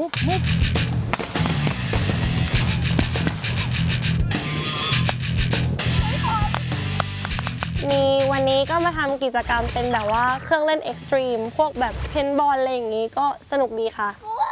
มีวันนี้ก็มาทำกิจกรรมเป็นแบบว่าเครื่องเล่นเอ็กซ์ตรีมพวกแบบเพนบอลอะไรอย่างนี้ก็สนุกดีค่ะ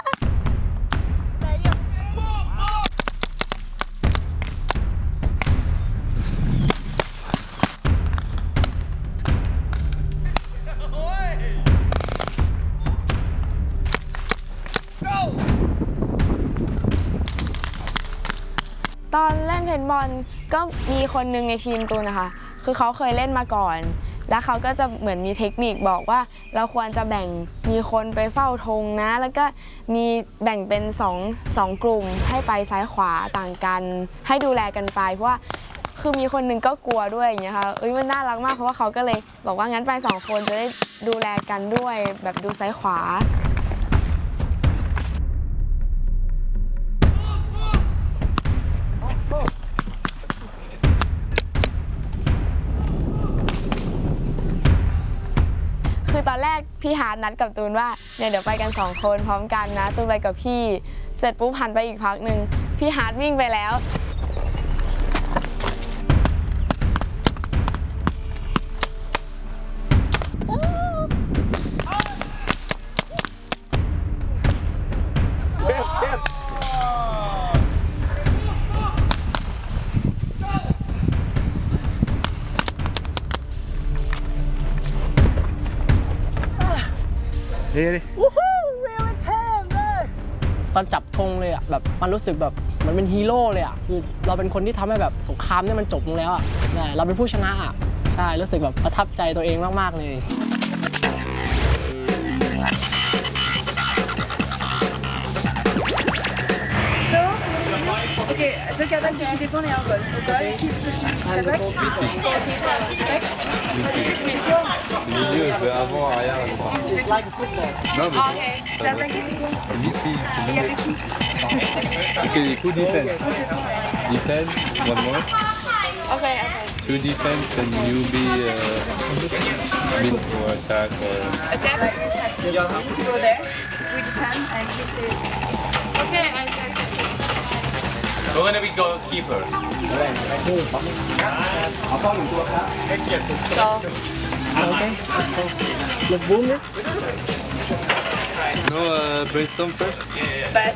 ตอนเล่นเพนบอลก็มีคนหนึ่งในทีมตูนนะคะคือเขาเคยเล่นมาก่อนแล้วเขาก็จะเหมือนมีเทคนิคบอกว่าเราควรจะแบ่งมีคนไปเฝ้าธงนะแล้วก็มีแบ่งเป็น2กลุ่มให้ไปซ้ายขวาต่างกันให้ดูแลกันไปเพราะว่าคือมีคนหนึ่งก็กลัวด้วยอย่างเงี้ยค่ะมันน่ารักมากเพราะว่าเขาก็เลยบอกว่างั้นไป2คนจะได้ดูแลกันด้วยแบบดูซ้ายขวาคือตอนแรกพี่ฮาร์ดนัดกับตูนว่าเดี๋ยวไปกัน2คนพร้อมกันนะตูนไปกับพี่เสร็จปุ๊บหันไปอีกพักหนึ่งพี่ฮาร์ดวิ่งไปแล้วตอนจับธงเลยอ่ะแบบมันรู้สึกแบบมันเป็นฮีโร่เลยอ่ะคือเราเป็นคนที่ทำให้แบบสงครามเนี่ยมันจบลงแล้วอ่ะเราเป็นผู้ชนะอ่ะใช่รู้สึกแบบประทับใจตัวเองมากๆเลย Ok, deux Kazakhs qui défendent et un goal. Au goal, qui dessus Kazakh. Le milieu, je vais avant, arrière, Tu fais tout. Non, mais Ah, ok. C'est attaqué, c'est quoi Il y avait qui ok, du coup, defense. Defense, one more. Ok, ok. Two defense and you be mid or attack or... Attack. You go there. We defend and we stay. Okay, I attack. We're gonna be goalkeeper. So. No, brainstorm first? Bah,